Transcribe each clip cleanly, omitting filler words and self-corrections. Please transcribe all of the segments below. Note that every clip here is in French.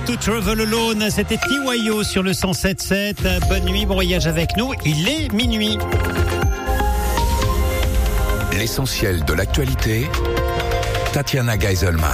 To Travel Alone, c'était TYO sur le 107.7. Bonne nuit, bon voyage avec nous. Il est minuit. L'essentiel de l'actualité, Tatiana Geiselman.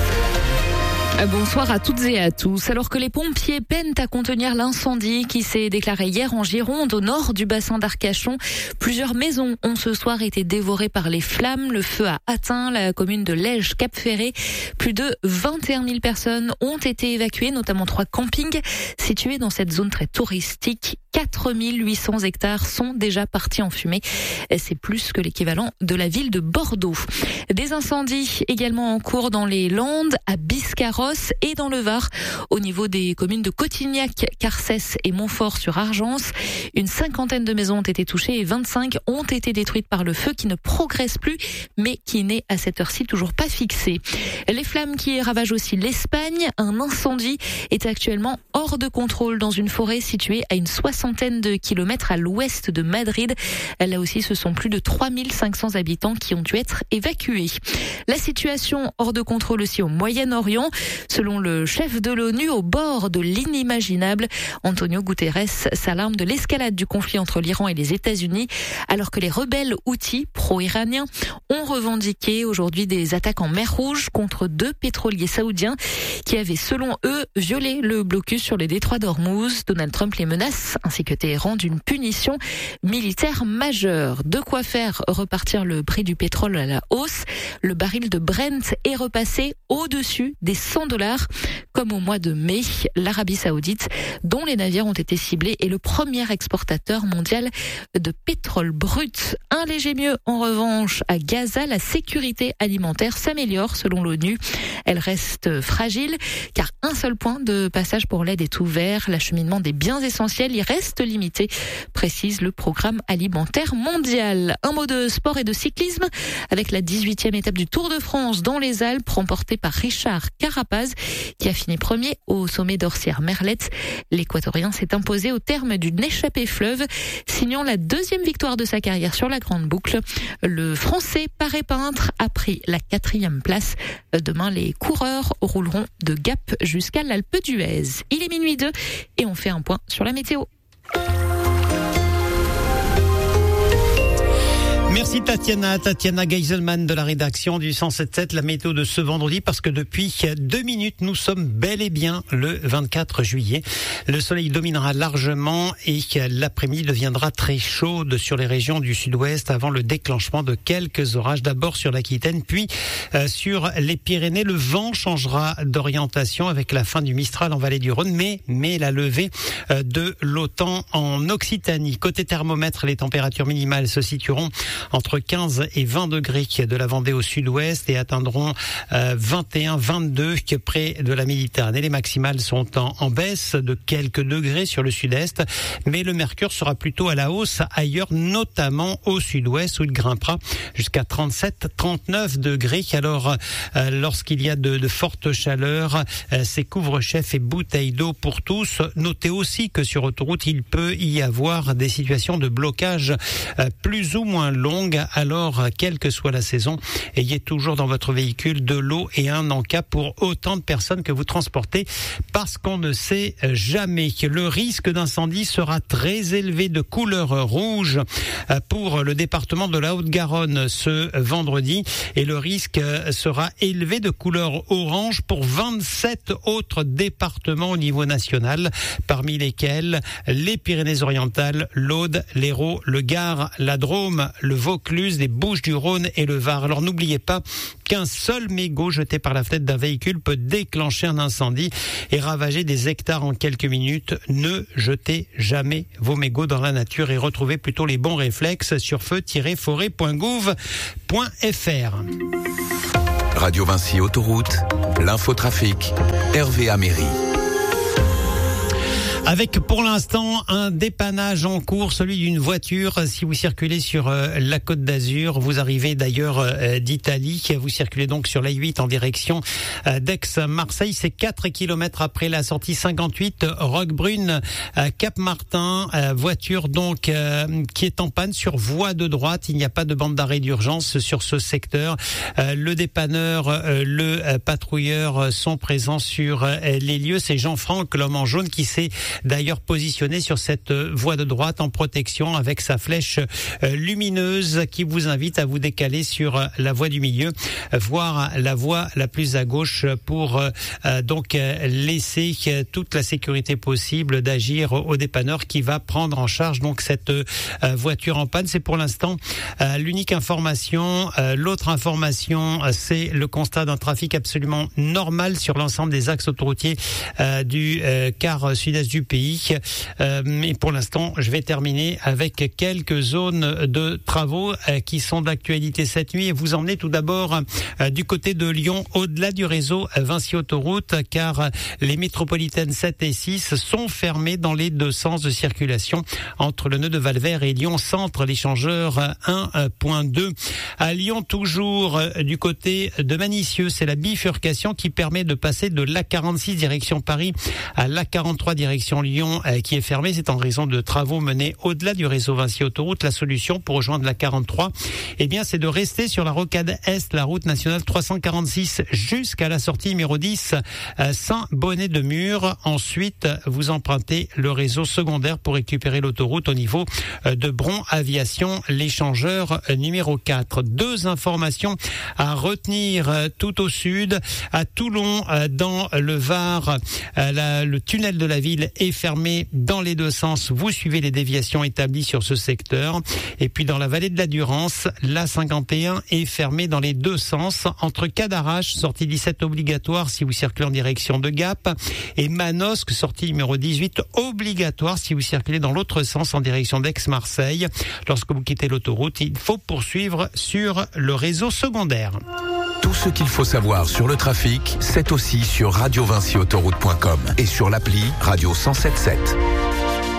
Bonsoir à toutes et à tous. Alors que les pompiers peinent à contenir l'incendie qui s'est déclaré hier en Gironde, au nord du bassin d'Arcachon, plusieurs maisons ont ce soir été dévorées par les flammes. Le feu a atteint la commune de Lège-Cap-Ferré. Plus de 21 000 personnes ont été évacuées, notamment 3 campings situés dans cette zone très touristique. 4 800 hectares sont déjà partis en fumée. C'est plus que l'équivalent de la ville de Bordeaux. Des incendies également en cours dans les Landes, à Biscarrosse et dans le Var, au niveau des communes de Cotignac, Carcès et Montfort-sur-Argence. Une 50aine de maisons ont été touchées et 25 ont été détruites par le feu qui ne progresse plus, mais qui n'est à cette heure-ci toujours pas fixé. Les flammes qui ravagent aussi l'Espagne. Un incendie est actuellement hors de contrôle dans une forêt située à une 60aine de kilomètres à l'ouest de Madrid. Là aussi, ce sont plus de 3500 habitants qui ont dû être évacués. La situation hors de contrôle aussi au Moyen-Orient. Selon le chef de l'ONU, au bord de l'inimaginable, Antonio Guterres s'alarme de l'escalade du conflit entre l'Iran et les États-Unis, alors que les rebelles houthis pro-iraniens ont revendiqué aujourd'hui des attaques en mer Rouge contre 2 pétroliers saoudiens qui avaient, selon eux, violé le blocus sur les détroits d'Ormuz. Donald Trump les menace, ainsi que Téhéran, d'une punition militaire majeure. De quoi faire repartir le prix du pétrole à la hausse. Le baril de Brent est repassé au-dessus des $100, comme au mois de mai. L'Arabie Saoudite, dont les navires ont été ciblés, est le premier exportateur mondial de pétrole brut. Un léger mieux, en revanche, à Gaza, la sécurité alimentaire s'améliore selon l'ONU. Elle reste fragile, car un seul point de passage pour l'aide est ouvert. L'acheminement des biens essentiels y reste limité, précise le programme alimentaire mondial. Un mot de sport et de cyclisme, avec la 18e étape du Tour de France dans les Alpes, remportée par Richard Carapaz, qui a fini premier au sommet d'Orsières-Merlette. L'Équatorien s'est imposé au terme d'une échappée fleuve, signant la 2e victoire de sa carrière sur la grande boucle. Le Français Paré Peintre a pris la 4e place. Demain, les coureurs rouleront de Gap jusqu'à l'Alpe d'Huez. Il est minuit 2 et on fait un point sur la météo. Merci Tatiana Geiselman de la rédaction du 107.7, la météo de ce vendredi, parce que depuis 2 minutes, nous sommes bel et bien le 24 juillet. Le soleil dominera largement et l'après-midi deviendra très chaude sur les régions du sud-ouest avant le déclenchement de quelques orages, d'abord sur l'Aquitaine, puis sur les Pyrénées. Le vent changera d'orientation avec la fin du Mistral en vallée du Rhône, mais la levée de l'OTAN en Occitanie. Côté thermomètre, les températures minimales se situeront entre 15 et 20 degrés de la Vendée au sud-ouest et atteindront 21-22 près de la Méditerranée. Les maximales sont en baisse de quelques degrés sur le sud-est, mais le mercure sera plutôt à la hausse ailleurs, notamment au sud-ouest où il grimpera jusqu'à 37-39 degrés. Alors, lorsqu'il y a de fortes chaleurs, c'est couvre-chef et bouteilles d'eau pour tous. Notez aussi que sur autoroute, il peut y avoir des situations de blocage plus ou moins longues. Alors, quelle que soit la saison, ayez toujours dans votre véhicule de l'eau et un en-cas pour autant de personnes que vous transportez, parce qu'on ne sait jamais. Le risque d'incendie sera très élevé, de couleur rouge pour le département de la Haute-Garonne ce vendredi, et le risque sera élevé de couleur orange pour 27 autres départements au niveau national, parmi lesquels les Pyrénées-Orientales, l'Aude, l'Hérault, le Gard, la Drôme, le Vaucluse, les Bouches-du-Rhône et le Var. Alors n'oubliez pas qu'un seul mégot jeté par la fenêtre d'un véhicule peut déclencher un incendie et ravager des hectares en quelques minutes. Ne jetez jamais vos mégots dans la nature et retrouvez plutôt les bons réflexes sur feu-forêt.gouv.fr. Radio Vinci Autoroute, l'infotrafic, Hervé Améry. Avec pour l'instant un dépannage en cours, celui d'une voiture. Si vous circulez sur la Côte d'Azur, vous arrivez d'ailleurs d'Italie, vous circulez donc sur l'A8 en direction d'Aix-Marseille. C'est 4 km après la sortie 58 Roquebrune Cap-Martin. Voiture donc qui est en panne sur voie de droite. Il n'y a pas de bande d'arrêt d'urgence sur ce secteur. Le dépanneur, le patrouilleur sont présents sur les lieux. C'est Jean-Franck, l'homme en jaune, qui s'est d'ailleurs positionné sur cette voie de droite en protection avec sa flèche lumineuse qui vous invite à vous décaler sur la voie du milieu, voire la voie la plus à gauche pour donc laisser toute la sécurité possible d'agir au dépanneur qui va prendre en charge donc cette voiture en panne. C'est pour l'instant l'unique information. L'autre information, c'est le constat d'un trafic absolument normal sur l'ensemble des axes autoroutiers du quart sud-est du pays. Mais pour l'instant, je vais terminer avec quelques zones de travaux qui sont d'actualité cette nuit et vous emmener tout d'abord du côté de Lyon, au-delà du réseau Vinci Autoroute, car les métropolitaines 7 et 6 sont fermées dans les deux sens de circulation entre le nœud de Valvert et Lyon Centre, l'échangeur 1.2. À Lyon, toujours du côté de Manicieux, c'est la bifurcation qui permet de passer de l'A46 direction Paris à l'A43 direction Lyon qui est fermée. C'est en raison de travaux menés au-delà du réseau Vinci Autoroute. La solution pour rejoindre l'A43, eh bien, c'est de rester sur la rocade Est, la route nationale 346 jusqu'à la sortie numéro 10 Saint-Bonnet-de-Mur. Ensuite, vous empruntez le réseau secondaire pour récupérer l'autoroute au niveau de Bron Aviation, l'échangeur numéro 4. Deux informations à retenir tout au sud. À Toulon, dans le Var, le tunnel de la ville est fermé dans les deux sens. Vous suivez les déviations établies sur ce secteur. Et puis dans la vallée de la Durance, l'A51 est fermé dans les deux sens entre Cadarache, sortie 17 obligatoire si vous circulez en direction de Gap, et Manosque, sortie numéro 18 obligatoire si vous circulez dans l'autre sens en direction d'Aix-Marseille. Lorsque vous quittez l'autoroute, il faut poursuivre sur le réseau secondaire. Tout ce qu'il faut savoir sur le trafic, c'est aussi sur radiovinciautoroute.com et sur l'appli Radio 107.7.